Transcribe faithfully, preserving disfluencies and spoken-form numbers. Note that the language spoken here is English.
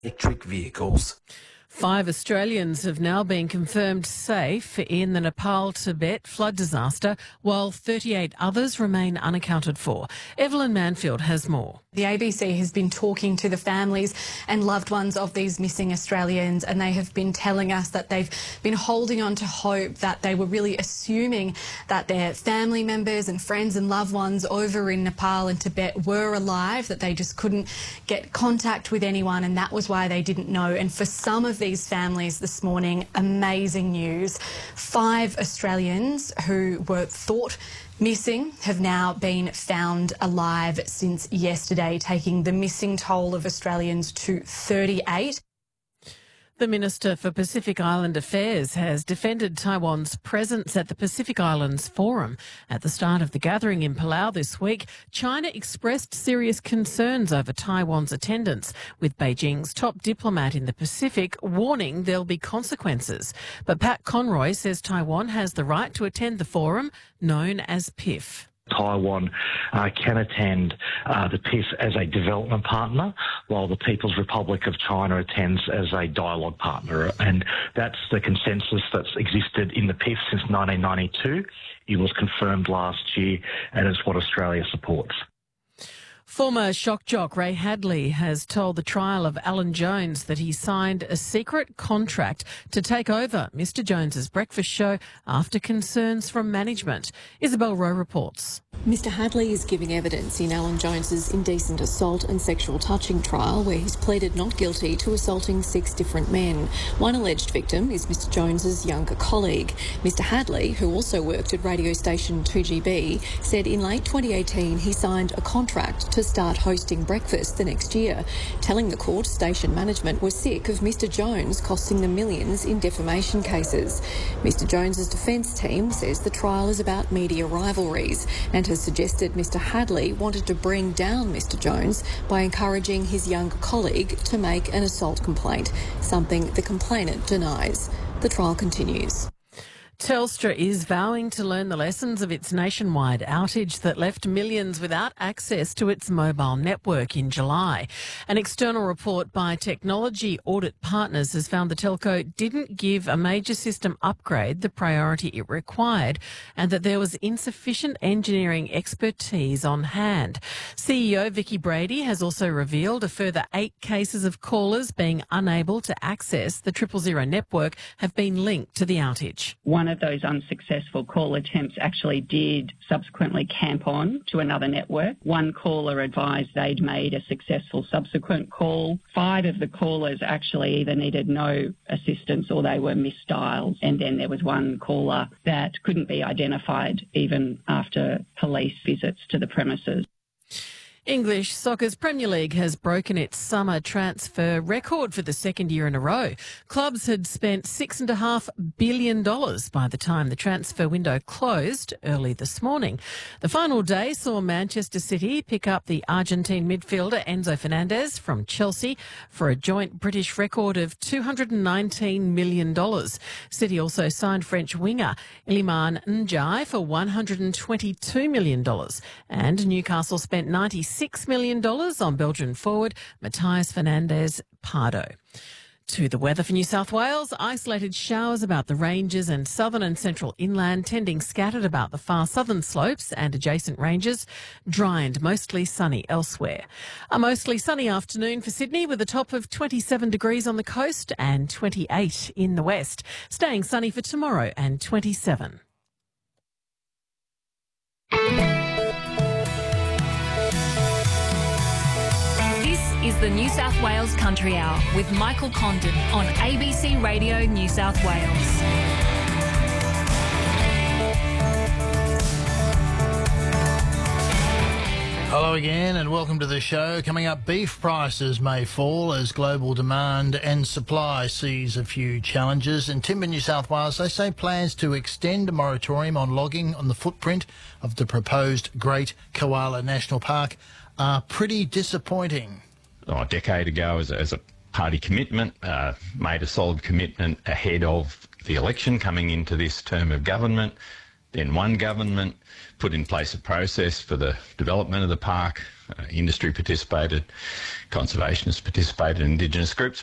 electric vehicles. Five Australians have now been confirmed safe in the Nepal-Tibet flood disaster, while thirty-eight others remain unaccounted for. Evelyn Manfield has more. The A B C has been talking to the families and loved ones of these missing Australians, and they have been telling us that they've been holding on to hope, that they were really assuming that their family members and friends and loved ones over in Nepal and Tibet were alive, that they just couldn't get contact with anyone, and that was why they didn't know. And for some of these families this morning, amazing news. Five Australians who were thought missing have now been found alive since yesterday, taking the missing toll of Australians to thirty-eight. The Minister for Pacific Island Affairs has defended Taiwan's presence at the Pacific Islands Forum. At the start of the gathering in Palau this week, China expressed serious concerns over Taiwan's attendance, with Beijing's top diplomat in the Pacific warning there'll be consequences. But Pat Conroy says Taiwan has the right to attend the forum, known as P I F. Taiwan uh, can attend uh, the P I F as a development partner, while the People's Republic of China attends as a dialogue partner. And that's the consensus that's existed in the P I F since nineteen ninety-two. It was confirmed last year, and it's what Australia supports. Former shock jock Ray Hadley has told the trial of Alan Jones that he signed a secret contract to take over Mister Jones's breakfast show after concerns from management. Isabel Rowe reports. Mister Hadley is giving evidence in Alan Jones's indecent assault and sexual touching trial, where he's pleaded not guilty to assaulting six different men. One alleged victim is Mister Jones's younger colleague. Mister Hadley, who also worked at radio station two G B, said in late twenty eighteen he signed a contract to start hosting breakfast the next year, telling the court station management was sick of Mister Jones costing them millions in defamation cases. Mister Jones's defence team says the trial is about media rivalries and has suggested Mister Hadley wanted to bring down Mister Jones by encouraging his younger colleague to make an assault complaint, something the complainant denies. The trial continues. Telstra is vowing to learn the lessons of its nationwide outage that left millions without access to its mobile network in July. An external report by Technology Audit Partners has found the telco didn't give a major system upgrade the priority it required, and that there was insufficient engineering expertise on hand. C E O Vicky Brady has also revealed a further eight cases of callers being unable to access the triple zero network have been linked to the outage. One of those unsuccessful call attempts actually did subsequently camp on to another network. One caller advised they'd made a successful subsequent call. Five of the callers actually either needed no assistance or they were misdialed. And then there was one caller that couldn't be identified even after police visits to the premises. English Soccer's Premier League has broken its summer transfer record for the second year in a row. Clubs had spent six point five billion dollars by the time the transfer window closed early this morning. The final day saw Manchester City pick up the Argentine midfielder Enzo Fernandez from Chelsea for a joint British record of two hundred nineteen million dollars. City also signed French winger Iliman Ndiaye for one hundred twenty-two million dollars, and Newcastle spent ninety-six million dollars on Belgian forward Matthias Fernandez Pardo. To the weather for New South Wales, isolated showers about the ranges and southern and central inland, tending scattered about the far southern slopes and adjacent ranges, dry and mostly sunny elsewhere. A mostly sunny afternoon for Sydney with a top of twenty-seven degrees on the coast and twenty-eight in the west. Staying sunny for tomorrow and twenty-seven. Is the New South Wales Country Hour with Michael Condon on A B C Radio New South Wales. Hello again and welcome to the show. Coming up, beef prices may fall as global demand and supply sees a few challenges. And Timber New South Wales, they say plans to extend a moratorium on logging on the footprint of the proposed Great Koala National Park are pretty disappointing. Oh, a decade ago, as a, as a party commitment, uh, made a solid commitment ahead of the election coming into this term of government. Then one government put in place a process for the development of the park, uh, industry participated, conservationists participated, Indigenous groups